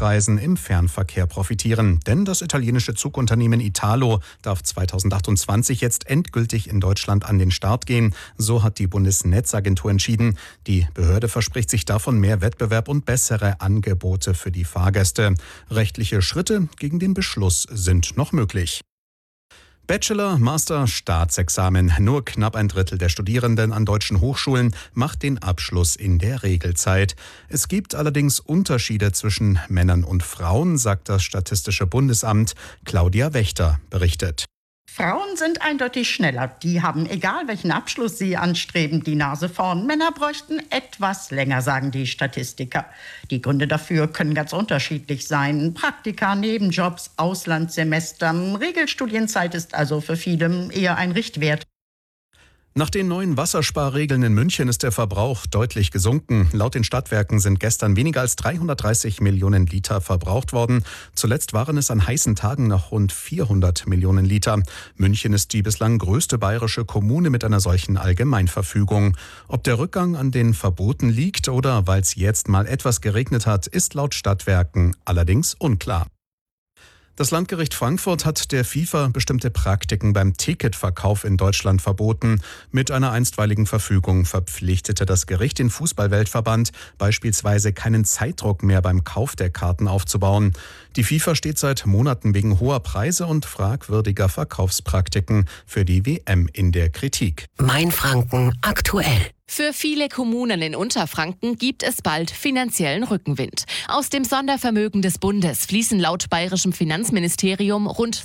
Ticketpreisen im Fernverkehr profitieren. Denn das italienische Zugunternehmen Italo darf 2028 jetzt endgültig in Deutschland an den Start gehen. So hat die Bundesnetzagentur entschieden. Die Behörde verspricht sich davon mehr Wettbewerb und bessere Angebote für die Fahrgäste. Rechtliche Schritte gegen den Beschluss sind noch möglich. Bachelor, Master, Staatsexamen. Nur knapp ein Drittel der Studierenden an deutschen Hochschulen macht den Abschluss in der Regelzeit. Es gibt allerdings Unterschiede zwischen Männern und Frauen, sagt das Statistische Bundesamt. Claudia Wächter berichtet. Frauen sind eindeutig schneller. Die haben, egal welchen Abschluss sie anstreben, die Nase vorn. Männer bräuchten etwas länger, sagen die Statistiker. Die Gründe dafür können ganz unterschiedlich sein. Praktika, Nebenjobs, Auslandssemester. Regelstudienzeit ist also für viele eher ein Richtwert. Nach den neuen Wassersparregeln in München ist der Verbrauch deutlich gesunken. Laut den Stadtwerken sind gestern weniger als 330 Millionen Liter verbraucht worden. Zuletzt waren es an heißen Tagen noch rund 400 Millionen Liter. München ist die bislang größte bayerische Kommune mit einer solchen Allgemeinverfügung. Ob der Rückgang an den Verboten liegt oder weil es jetzt mal etwas geregnet hat, ist laut Stadtwerken allerdings unklar. Das Landgericht Frankfurt hat der FIFA bestimmte Praktiken beim Ticketverkauf in Deutschland verboten. Mit einer einstweiligen Verfügung verpflichtete das Gericht den Fußball-Weltverband, beispielsweise keinen Zeitdruck mehr beim Kauf der Karten aufzubauen. Die FIFA steht seit Monaten wegen hoher Preise und fragwürdiger Verkaufspraktiken für die WM in der Kritik. Mainfranken aktuell. Für viele Kommunen in Unterfranken gibt es bald finanziellen Rückenwind. Aus dem Sondervermögen des Bundes fließen laut bayerischem Finanzministerium rund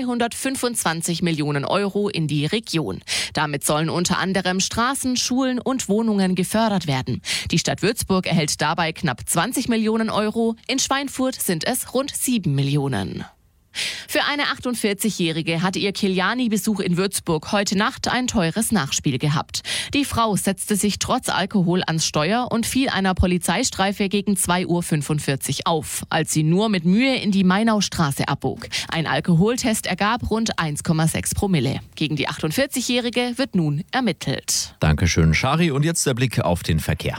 225 Millionen Euro in die Region. Damit sollen unter anderem Straßen, Schulen und Wohnungen gefördert werden. Die Stadt Würzburg erhält dabei knapp 20 Millionen Euro, in Schweinfurt sind es rund 7 Millionen. Für eine 48-Jährige hatte ihr Kiliani-Besuch in Würzburg heute Nacht ein teures Nachspiel gehabt. Die Frau setzte sich trotz Alkohol ans Steuer und fiel einer Polizeistreife gegen 2:45 Uhr auf, als sie nur mit Mühe in die Mainaustraße abbog. Ein Alkoholtest ergab rund 1,6 Promille. Gegen die 48-Jährige wird nun ermittelt. Dankeschön, Schari. Und jetzt der Blick auf den Verkehr.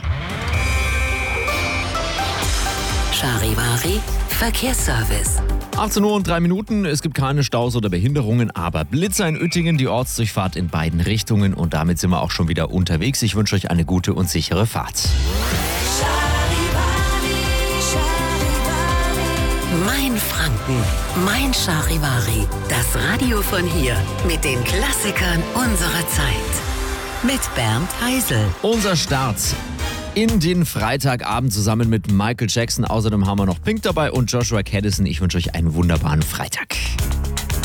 Charivari Verkehrsservice. 18 Uhr und 3 Minuten. Es gibt keine Staus oder Behinderungen, aber Blitzer in Uettingen, die Ortsdurchfahrt in beiden Richtungen. Und damit sind wir auch schon wieder unterwegs. Ich wünsche euch eine gute und sichere Fahrt. Mainfranken, Mein Charivari. Das Radio von hier mit den Klassikern unserer Zeit. Mit Bernd Heisel. Unser Start in den Freitagabend zusammen mit Michael Jackson. Außerdem haben wir noch Pink dabei und Joshua Caddison. Ich wünsche euch einen wunderbaren Freitag.